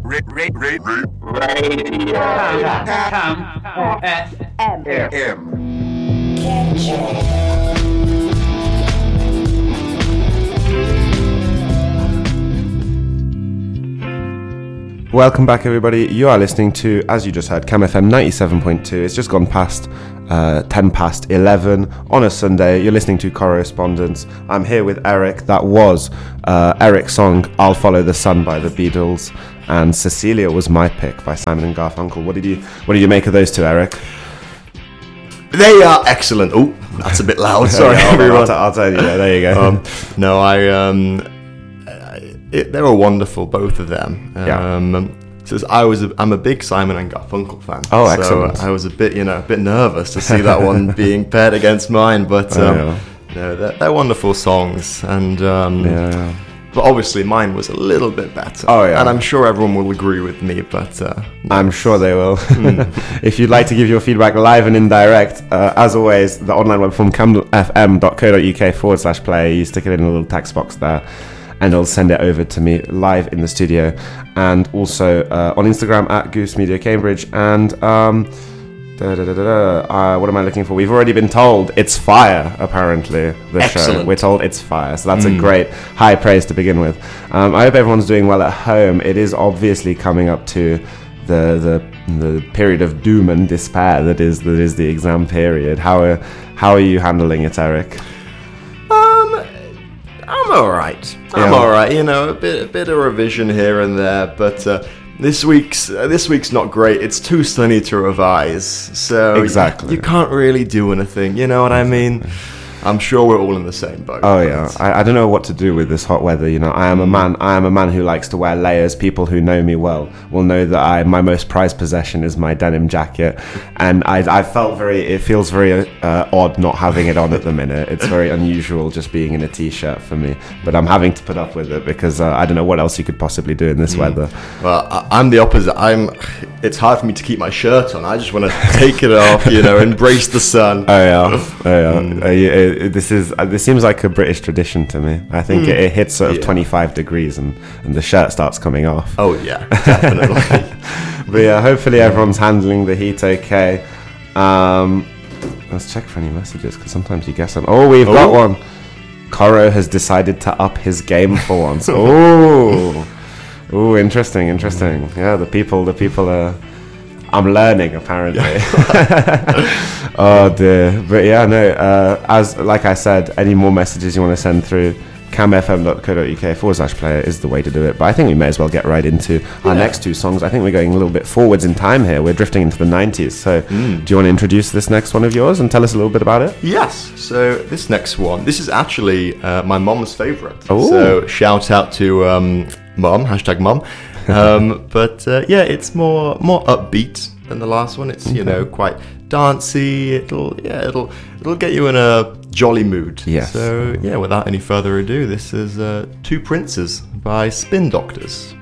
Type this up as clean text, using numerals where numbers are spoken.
Welcome back, everybody. You are listening to, as you just heard, Cam FM 97.2. It's just gone past 10 past 11 on a Sunday. You're listening to Correspondence. I'm here with Eric. That was Eric's song "I'll Follow the Sun" by the Beatles, and Cecilia was my pick by Simon and Garfunkel. What did you make of those two, Eric? They are excellent. Oh, that's a bit loud. Sorry, everyone. I'll tell you. There you go. They were wonderful, both of them. I'm a big Simon and Garfunkel fan. Oh, excellent. So I was a bit nervous to see that one being paired against mine, but they're wonderful songs, and but obviously mine was a little bit better. Oh yeah, and I'm sure everyone will agree with me. But I'm sure they will. If you'd like to give your feedback live and indirect, as always, the online web form camfm.co.uk/play. You stick it in a little text box there, and it'll send it over to me live in the studio, and also on Instagram at Goose Media Cambridge. And what am I looking for? We've already been told it's fire, apparently, the Excellent. show. We're told it's fire, so that's a great high praise to begin with. I hope everyone's doing well at home. It is obviously coming up to the period of doom and despair that is the exam period. How are you handling it, Eric? I'm all right. All right. You know, a bit of revision here and there, but this week's not great. It's too sunny to revise, so exactly you can't really do anything. You know what I mean? I'm sure we're all in the same boat. Oh yeah, I don't know what to do with this hot weather. You know, I am a man who likes to wear layers. People who know me well will know that my most prized possession is my denim jacket, and it feels very odd not having it on at the minute. It's very unusual just being in a t-shirt for me, but I'm having to put up with it because I don't know what else you could possibly do in this weather. Well, I'm the opposite. It's hard for me to keep my shirt on. I just want to take it off. You know, embrace the sun. Oh yeah. This seems like a British tradition to me. I think it hits sort of 25 degrees and the shirt starts coming off. Oh yeah, definitely. But yeah, hopefully everyone's handling the heat okay. Let's check for any messages, because sometimes you guess them. Oh, we've got one. Coro has decided to up his game for once. Oh, interesting. Yeah, the people are. I'm learning, apparently. Oh dear. But yeah, no, like I said, any more messages you want to send through, camfm.co.uk/player is the way to do it. But I think we may as well get right into our next two songs. I think we're going a little bit forwards in time here. We're drifting into the 90s. So do you want to introduce this next one of yours and tell us a little bit about it? Yes. So this next one, this is actually my mom's favourite. Oh. So shout out to mom, #mom. It's more upbeat than the last one. It's quite dancey. It'll get you in a jolly mood. Yes. So without any further ado, this is Two Princes by Spin Doctors.